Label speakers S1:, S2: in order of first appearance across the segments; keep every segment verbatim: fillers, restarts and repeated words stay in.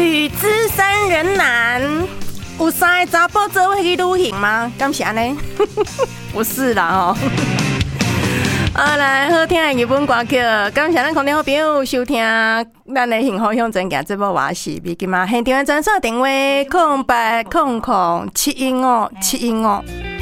S1: 女之三人男，有三个查甫做伙去旅行吗？敢是安尼？不是啦哦。啊，来好听的日本歌曲，感谢咱空中好朋友收听咱的幸福向前行节目，我是美金嘛。现场的专线电话空八空空七一五七一五。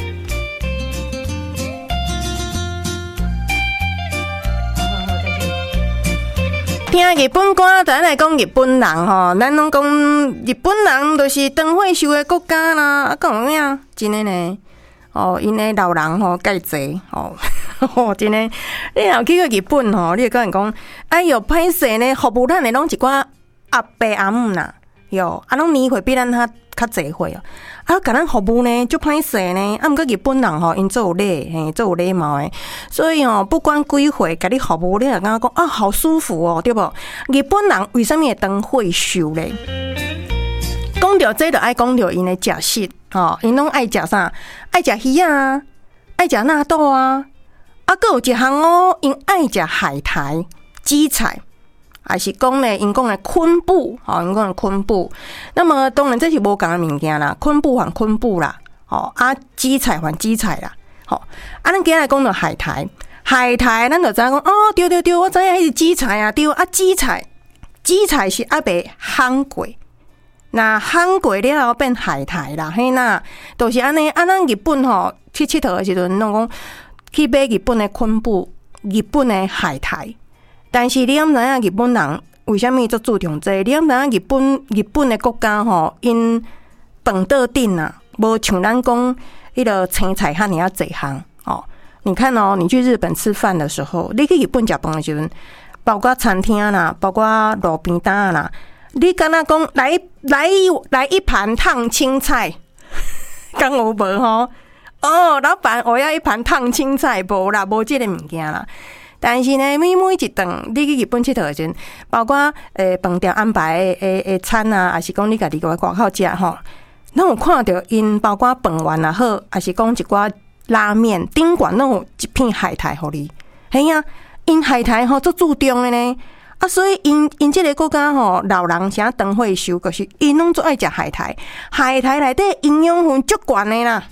S1: 听日本歌，咱来讲日本人吼，咱拢讲日本人就是长岁数的国家啦。啊，讲啥？真的呢？哦，因的老人吼介济哦，吼真的。你若去过日本吼，你会甲人讲，哎哟，歹势呢，服务咱的拢一寡阿伯阿姆啦，哟，啊，拢年岁比咱较较济岁哦。啊，甲咱服务呢，就歹势呢。啊，毋过日本人吼，因做有礼，嘿，做有礼貌的，所以哦，不管几岁，甲你服务，你也感觉讲啊，好舒服哦，对无？日本人为什么会当退休咧？讲到这，就爱讲到因的食食，吼，因拢爱食啥？爱食鱼啊，爱食纳豆啊，啊，搁有一项哦，因爱食海苔、基菜。还是讲咧，因讲的昆布，吼，因讲的昆布。那么当然这是无共的物件啦，昆布还昆布啦，吼啊，基菜还基菜啦，吼啊，咱今日讲到海苔，海苔咱就知影讲，哦，对对对，我知影迄是基菜啊，对啊，基菜，基菜是还未烘过，那烘过了后变海苔啦，嘿呐，都、就是安尼。啊，咱日本吼去佚佗的时阵，拢讲去买日本的昆布、日本的海苔。但是你敢知影日本人为什么足注重这个？你敢知影日本日本的国家吼，因饭桌顶啊，无像咱讲迄个青菜遐尔啊侪项哦。你看哦，你去日本吃饭的时候，你去日本食饭的时阵，包括餐厅啦，包括路边摊啦，你敢若讲来来来一盘烫青菜，敢有无吼？哦，老板，我要一盘烫青菜，无啦，无这个物件啦。但是呢，每每一顿你去日本佚佗的时阵，包括诶饭店安排的诶诶餐啊，还是讲你家己个外口食吼，咱有看到因包括饭圆也好，还是讲一寡拉面顶管拢有一片海苔互你，嘿啊，因海苔吼足注重的呢。啊，所以因因这个国家吼，老人啥长岁数，就是因拢足爱食海苔，海苔内底营养分足悬的啦，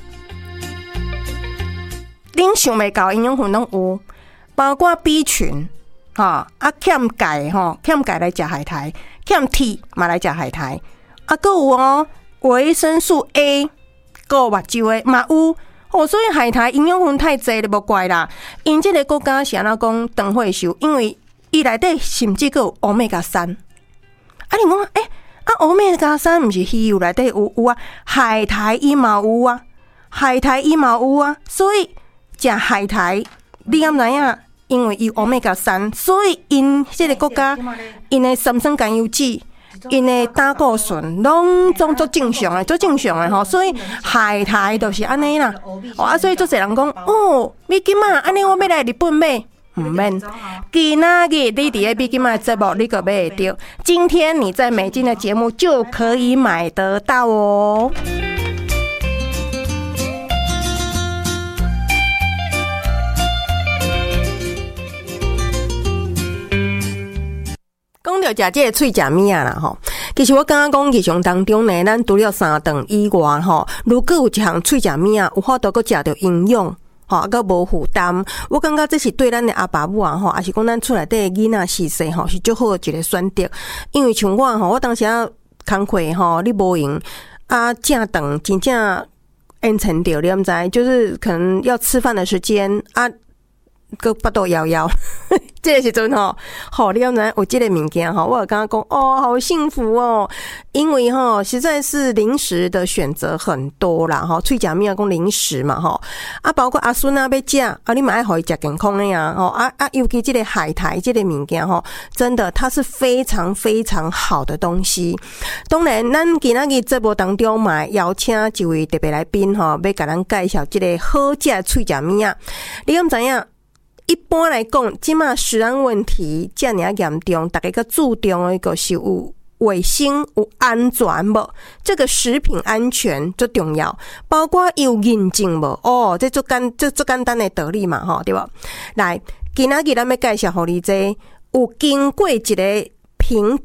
S1: 恁想袂到营养分拢有。包括 B 群，哈啊欠钙吼，欠钙来食海苔，欠 T 嘛来食海苔，啊，搁有哦维生素 A， 搁有目睭的嘛有哦，所以海苔营养分太济就无怪啦。因这个国家是安怎讲长岁数，因为伊内底甚至搁有欧米伽三。啊，你讲诶、欸、啊，欧米伽三毋是鱼油内底有有啊，海苔伊嘛有啊，海苔伊嘛有啊，所以食海苔。你敢知影？因为伊欧米伽三，所以因这个国家，因的三酸甘油酯、因的胆固醇，拢总足正常的，足正常的吼。所以海苔就是安尼啦。哦啊，所以足侪人讲哦，美金啊，安尼我要来日本买，唔免。今仔日你伫咧美金啊节目，你个买会到。今天你在美金的节目就可以买得到哦。讲到食这个脆食物啊啦吼，其实我刚刚讲日常当中呢，咱除了三顿以外吼，如果有一项脆食物啊，有法度佫食到营养，吼，啊，佫无负担，我感觉这是对咱的阿爸母啊吼，还是讲咱厝内底囡仔细细吼，是最好的一个选择。因为像我吼，我当时啊工课吼，你无用啊，正顿真正延长掉，你毋知，就是可能要吃饭的时间啊。个巴肚枵枵，这个时阵吼，吼，你敢知有这个物件吼，我有刚刚讲哦，好幸福哦，因为吼实在是零食的选择很多啦，吼，脆食物啊讲零食嘛，吼，啊包括阿孙啊要食，啊你嘛爱互伊食健康的呀，吼，啊啊尤其这个海苔这个物件吼，真的它是非常非常好的东西。当然，咱今仔日节目当中嘛邀请一位特别来宾吼，要甲咱介绍这个好食的脆食物啊，你敢知影？一般来讲，即马食安问题遮尔啊严重，大家较注重的就是有卫生、有安全无？这个食品安全最重要，包括有认证无？哦，这最简这最简单的道理嘛，吼，对无？来，今仔日咱要介绍互你这有经过一个评鉴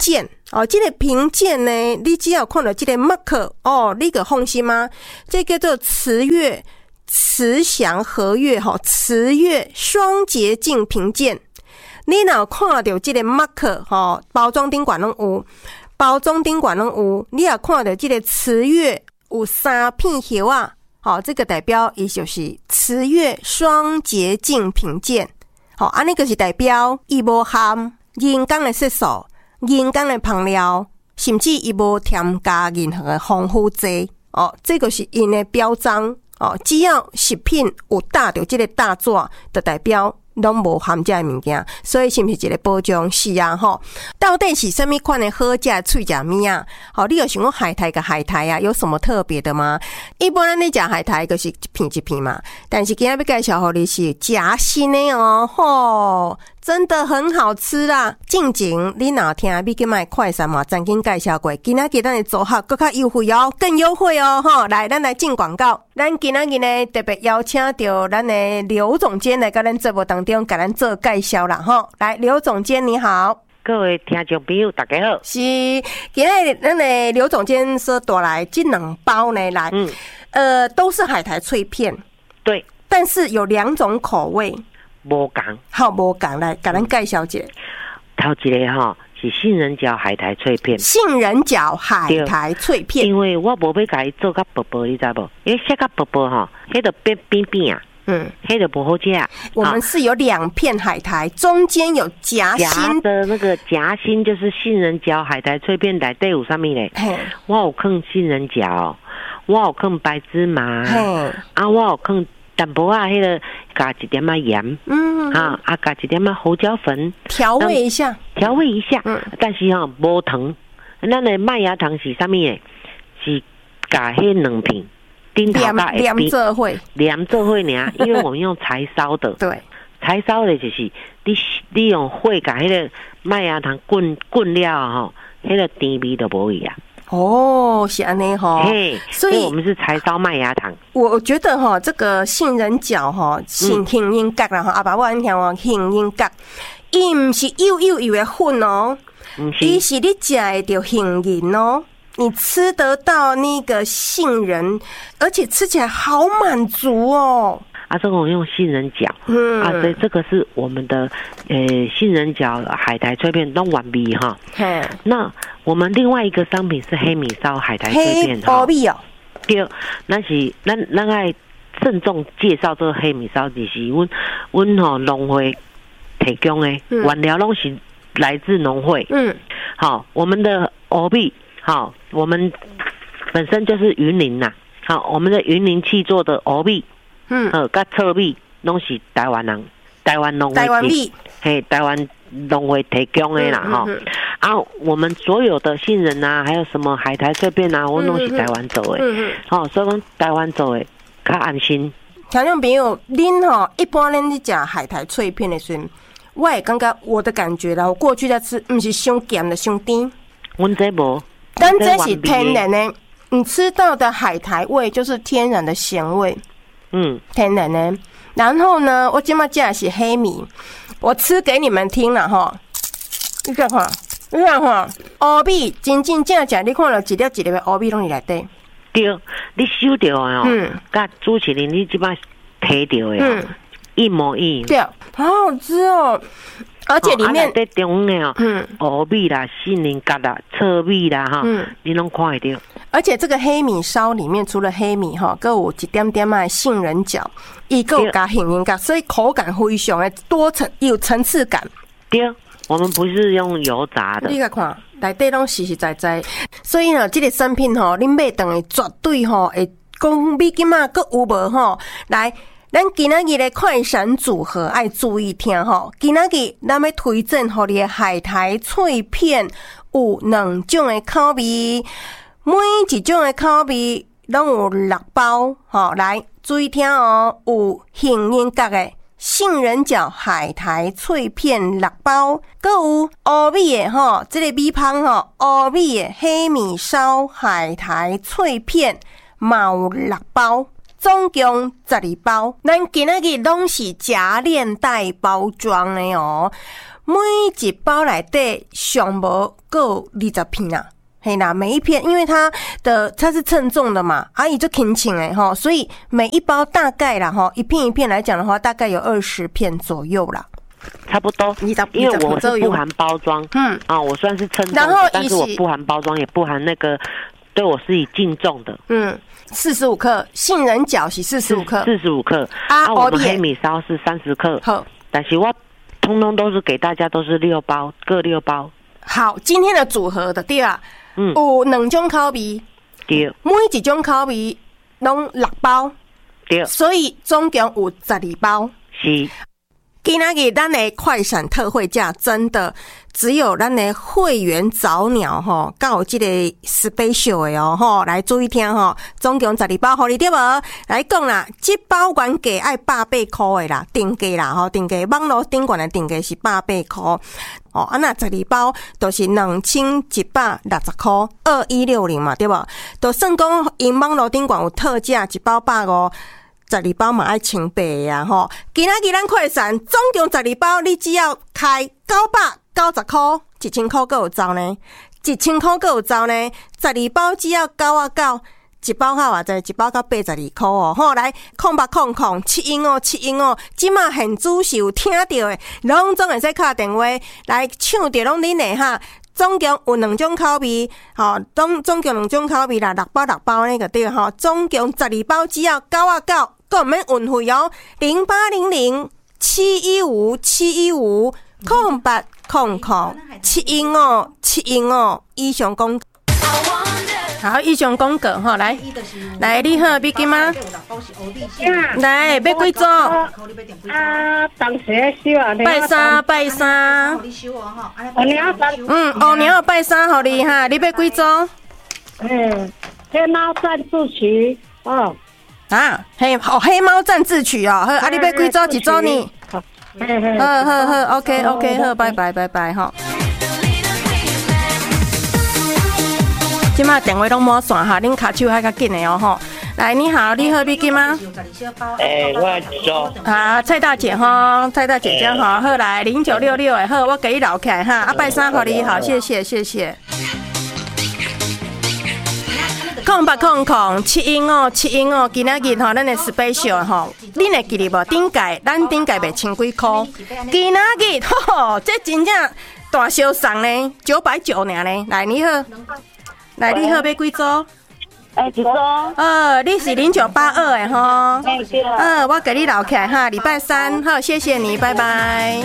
S1: 哦，这个评鉴呢，你只要看到这个 mark 哦，你就放心吗？这叫做慈悦慈祥和悦哈，慈悦双洁净评鉴。你若看到这个 mark 哈，包装顶管拢有，包装顶管拢有，你若看到这个慈悦有三片叶啊，好，这个代表伊就是慈悦双洁净评鉴。好，安尼就是代表伊无含人工的色素。人工的香料，甚至伊无添加任何的防腐剂哦，这个是因的标章哦。只要食品有打着这个大纸，就代表拢无含这个物件，所以是不是一个保障？是啊，吼。到底是什么款的好食脆食物啊？好，你有想过海苔跟海苔啊，有什么特别的吗？一般咱咧食海苔就是一片一片嘛，但是今日要介绍互你是夹心的哦，吼。真的很好吃啦！进前你若听要去买快餐嘛，曾经介绍过。今仔日咱的组合更加优惠哦，更优惠哦！吼，来，咱来进广告。咱今仔日呢特别邀请到咱的刘总监来跟咱节目当中，给咱做介绍啦！吼，来，刘总监你好，
S2: 各位听众朋友大家好。
S1: 是，今仔日咱的刘总监说带来这两包呢，来，嗯，呃，都是海苔脆片，
S2: 对，
S1: 但是有两种口味。
S2: 无同，
S1: 好无同，来给咱介绍一下。
S2: 头一个吼是杏仁角海苔脆片，
S1: 杏仁角海苔脆片。
S2: 因为我无要甲伊做甲薄薄，你知无？因为切甲薄薄吼，迄个变变变啊，嗯，迄个不好吃。
S1: 我们是有两片海苔，中间有夹心
S2: 的那个夹心，就是杏仁角海苔脆片内底有啥物咧？我有放杏仁角，我有放白芝麻，啊，我有放。淡薄啊，迄个加一点啊盐，嗯，啊啊加一点啊胡椒粉，
S1: 调味一下，
S2: 调味一下。嗯，但是哈、喔、无糖，咱的麦芽糖是啥物诶？是加迄两片，顶头加
S1: 一片，做伙，
S2: 连做伙尔，因为我们用柴烧的，
S1: 对，
S2: 柴烧的就是你你用火加迄个麦芽糖滚滚了吼，迄个甜味都无去啊。
S1: 哦，是安尼吼，
S2: 所以我们是柴烧麦芽糖。
S1: 我觉得哈，这个杏仁角哈，杏杏仁角啦哈，阿爸我安听哦，杏仁角，伊唔是幼幼幼的粉哦，伊是你食的着杏仁哦，你吃得到那个杏仁，而且吃起来好满足哦。
S2: 啊，这个我用杏仁角，嗯啊，所以这个是我们的呃杏仁角海苔脆片弄完毕哈。那我们另外一个商品是黑米烧海苔脆片哈。
S1: 黑米哦。
S2: 对，那是咱咱爱郑重介绍这个黑米烧，就是阮阮吼农会提供的，原料拢是来自农会。嗯。好，我们的黑米，好，我们本身就是云林呐，好，我们的云林气做的黑米。嗯，呃，甲糙米拢是台湾人，台湾农会，台湾米，嘿，台湾农会提供的啦，哈、嗯嗯。啊，我们所有的杏仁啊，还有什么海苔脆片啊，我拢是台湾做的，嗯嗯。好、哦，所以讲台湾做的较安心。
S1: 听众朋友，恁吼一般恁咧食海苔脆片的时候，我也感觉我的感觉啦，我过去在吃，不是伤咸的伤甜。
S2: 阮这无，
S1: 但这是天然的，你吃到的海苔味就是天然的咸味。嗯，天然的。然后呢，我今麦加的是黑米，我吃给你们听了哈。你看哈，你看哈，黑米真真正正，你看了一粒一粒的黑米拢在内底。
S2: 对，你收到的哦，嗯，甲主持人你即摆摕到的，嗯，一模一样。
S1: 对，好好吃哦。而且里面
S2: 在中的哦，嗯，黑米啦、杏仁角啦、糙米啦，哈，嗯，你拢看得到。
S1: 而且这个黑米烧里面，除了黑米哈，还有一点点的杏仁角，一个加杏仁角，所以口感非常的多层，有层次感。
S2: 对，我们不是用油炸的。
S1: 你来看，内底拢实实在在。所以呢，这个产品哈，你买回来绝对哈会讲比今嘛阁有无哈来。咱今仔日的快闪组合爱注意听吼，今仔日咱要推荐互你的海苔脆片有两种的口味，每一种的口味拢有六包吼，来注意听哦，有杏仁角的杏仁角海苔脆片六包，搁有黑米的吼，这个米香吼，黑米的黑米烧海苔脆片嘛有六包。总共十二包，咱今仔日拢是夹链袋包装的哦。 每一包内底上无够二十片啦。嘿啦，每一片，因为它的它是称重的嘛，啊，伊就轻轻诶吼，所以每一包大概啦吼，一片一片来讲的话，大概有二十片左右啦，
S2: 差不多。因为我是不含包装，嗯啊，我算是称重的，但是我不含包装，也不含那个，对我是以净重的，嗯，
S1: 四十五克，杏仁角是四十五克，
S2: 四十五克啊，啊我们黑米烧是三十克，好，但是我通通都是给大家都是六包，各六包。
S1: 好，今天的组合的对啊。嗯，有两种口味，对，每一种口味拢六包，对，所以总共有十二包。
S2: 是，
S1: 今仔日咱的快闪特惠价真的只有咱的会员早鸟吼，才有这个 special 的哦吼，来注意听吼，总共十二包，互你对无？来讲啦，这包原价爱百八块的啦，定价啦吼，定价网络顶悬的定价是百八块。哦，啊那十二包都是两千一百六十块，二一六零嘛，对不？都算讲因网络顶悬有特价，一包百五，十二包嘛爱千八呀吼。今仔日咱快闪，总共十二包，你只要开九百九十块，一千块够有招呢，一千块够有招呢，十二包只要九啊九。一包较偌济，一包到八十二块哦。好，来空八空空七英哦，七英哦。即马现主是有听到的，拢总会使敲电话来抢着拢恁的哈。总共有两种口味，吼，总总共两种口味啦，六包六包那个对吼。总共十二包只要九啊九，个毋免运费哦。零八零零七一五七一五空八空空七英哦，七英哦，以上讲。好，以上讲过吼，来，来，你好，比金吗？来，要几组？啊，
S3: 当时收啊，
S1: 拜三，拜三。
S3: 五娘三。
S1: 嗯，五娘拜三，互你哈，你要几组？
S3: 嗯，黑猫赞助曲哦。
S1: 啊，黑哦，黑猫赞助曲哦，好，啊，你要几组？几组呢？好，好，好，好 ，OK，OK， 好，拜拜，拜拜，吼。即马电话拢无线哈，恁卡手还较紧的哦吼。来，你好，你好，比金吗？
S3: 诶，我做。
S1: 好，蔡大姐哈，蔡大姐这样哈，好来零九六六的好，我给你留起来哈。啊，拜三互你好，谢谢谢谢。空八空空七英哦，七英哦，今仔日吼，咱的 special 吼，恁会记得无？顶届咱顶届卖千几箍，今仔日吼，这真正大小送呢，九百九尔呢。来，你好。来，你好，要几组？
S3: 哎，一组。
S1: 呃，你是零九八二的吼。呃，我给你留起来哈，礼拜三，好，谢谢你，拜拜。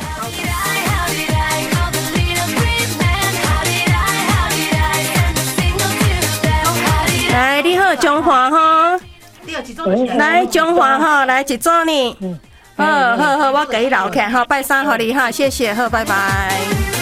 S1: 来，你好，中华哈。来，中华哈，来一组呢。好好好，我给你留起来，好，拜三，好你哈，谢谢，好，拜拜。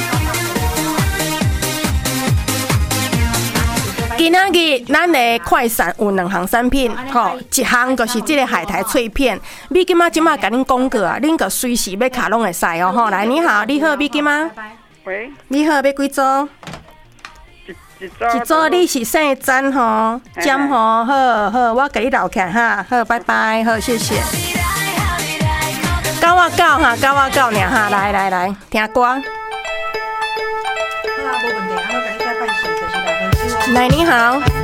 S1: 今仔日咱的快闪有两项产品，吼，一项就是这个海苔脆片。你今仔今仔甲恁讲过啊，恁个随时要卡拢会使哦，吼。来，你好，你好，你今仔，
S3: 喂，
S1: 你好，要几组？
S3: 一组，
S1: 一组你是姓詹吼，詹吼，好好，我给你留起来哈，好，拜拜，好，谢谢。九啊九哈，九啊九尔哈，来来来，听歌。来，你好。